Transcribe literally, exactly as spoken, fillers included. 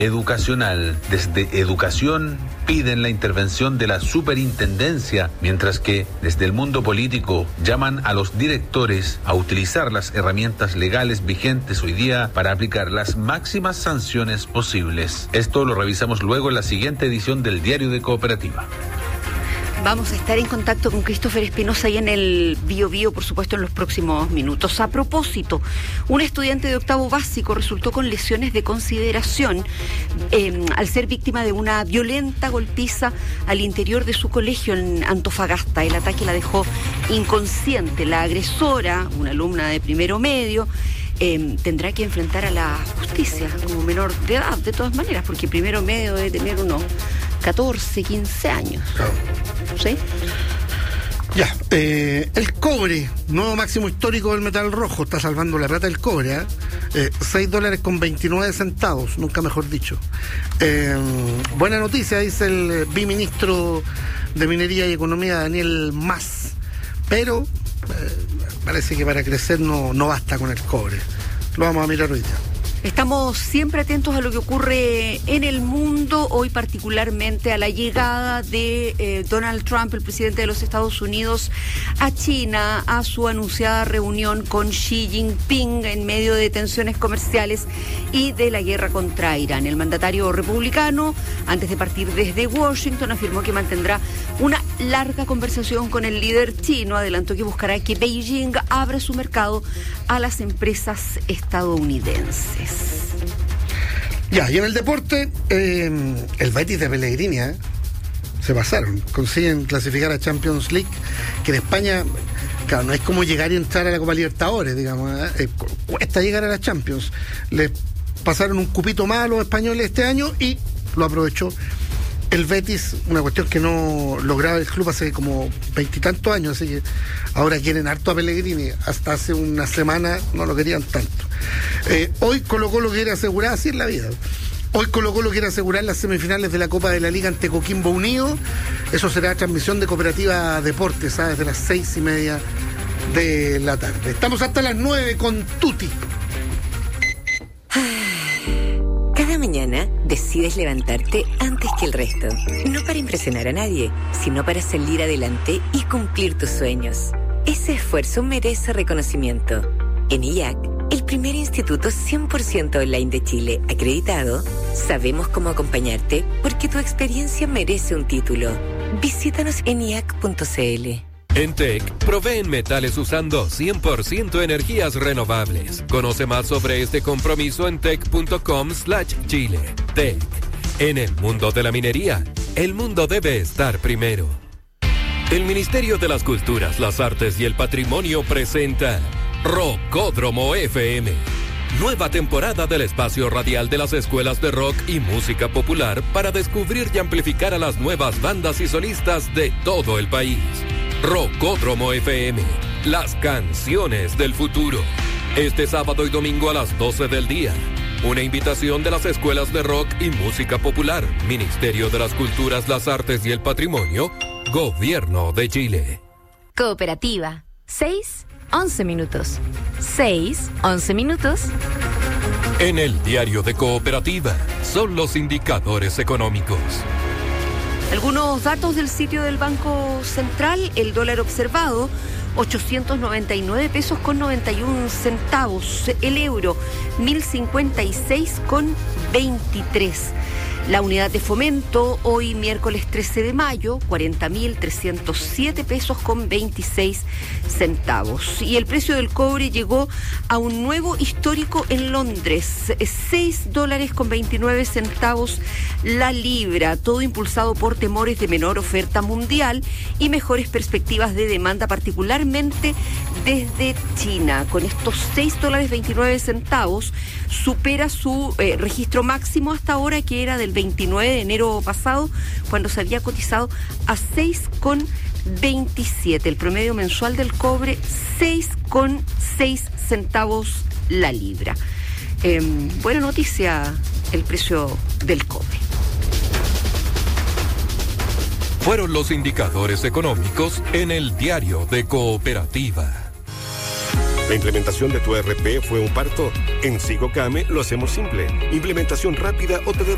educacional. Desde Educación piden la intervención de la superintendencia, mientras que desde el mundo político llaman a los directores a utilizar las herramientas legales vigentes hoy día para aplicar las máximas sanciones posibles. Esto lo revisamos luego en la siguiente edición del Diario de Cooperativa. Vamos a estar en contacto con Christopher Espinosa y en el Bio Bio, por supuesto, en los próximos minutos. A propósito, un estudiante de octavo básico resultó con lesiones de consideración eh, al ser víctima de una violenta golpiza al interior de su colegio en Antofagasta. El ataque la dejó inconsciente. La agresora, una alumna de primero medio, Eh, tendrá que enfrentar a la justicia como menor de edad, de todas maneras, porque primero medio debe tener unos catorce, quince años. Claro. ¿Sí? Ya, eh, el cobre, nuevo máximo histórico del metal rojo, está salvando la plata del cobre, ¿eh? Eh, seis dólares con veintinueve centavos, nunca mejor dicho. Eh, buena noticia, dice el viceministro de Minería y Economía, Daniel Mas, pero eh, parece que para crecer no, no basta con el cobre. Lo vamos a mirar hoy día. Estamos siempre atentos a lo que ocurre en el mundo, hoy particularmente a la llegada de eh, Donald Trump, el presidente de los Estados Unidos, a China, a su anunciada reunión con Xi Jinping en medio de tensiones comerciales y de la guerra contra Irán. El mandatario republicano, antes de partir desde Washington, afirmó que mantendrá una larga conversación con el líder chino. Adelantó que buscará que Beijing abra su mercado a las empresas estadounidenses. Ya, y en el deporte, eh, el Betis de Pellegrini, ¿eh? se pasaron, consiguen clasificar a Champions League, que en España, claro, no es como llegar y entrar a la Copa Libertadores, digamos, ¿eh? Eh, cuesta llegar a la Champions. Les pasaron un cupito más a los españoles este año y lo aprovechó el Betis, una cuestión que no lograba el club hace como veintitantos años, así que ahora quieren harto a Pellegrini. Hasta hace una semana no lo querían tanto. Eh, hoy Colo-Colo quiere asegurar, así es la vida. Hoy Colo-Colo quiere asegurar las semifinales de la Copa de la Liga ante Coquimbo Unido. Eso será transmisión de Cooperativa Deportes, ¿sabes? Desde las seis y media de la tarde. Estamos hasta las nueve con Tuti. Cada mañana decides levantarte antes que el resto. No para impresionar a nadie, sino para salir adelante y cumplir tus sueños. Ese esfuerzo merece reconocimiento. En I A C, el primer instituto cien por ciento online de Chile acreditado, sabemos cómo acompañarte porque tu experiencia merece un título. Visítanos en i a c punto c l. En T E C, proveen metales usando cien por ciento energías renovables. Conoce más sobre este compromiso en tec punto com slash chile. T E C. En el mundo de la minería, el mundo debe estar primero. El Ministerio de las Culturas, las Artes y el Patrimonio presenta Rockódromo F M. Nueva temporada del espacio radial de las escuelas de rock y música popular para descubrir y amplificar a las nuevas bandas y solistas de todo el país. Rockódromo F M, las canciones del futuro. Este sábado y domingo a las doce del día. Una invitación de las escuelas de rock y música popular, Ministerio de las Culturas, las Artes y el Patrimonio, Gobierno de Chile. Cooperativa, seis, once minutos. seis, once minutos. En el Diario de Cooperativa, son los indicadores económicos. Algunos datos del sitio del Banco Central: el dólar observado, ochocientos noventa y nueve pesos con noventa y un centavos. El euro, mil cincuenta y seis con veintitrés. La unidad de fomento, hoy miércoles trece de mayo, cuarenta mil trescientos siete pesos con veintiséis centavos. Y el precio del cobre llegó a un nuevo histórico en Londres, seis dólares con veintinueve centavos la libra, todo impulsado por temores de menor oferta mundial y mejores perspectivas de demanda, particularmente desde China. Con estos seis dólares veintinueve centavos, supera su eh, registro máximo hasta ahora, que era del veintinueve de enero pasado, cuando se había cotizado a seis con veintisiete. El promedio mensual del cobre, seis con seis centavos la libra. Eh, buena noticia el precio del cobre. Fueron los indicadores económicos en el Diario de Cooperativa. ¿La implementación de tu E R P fue un parto? En Sigocame lo hacemos simple. Implementación rápida o te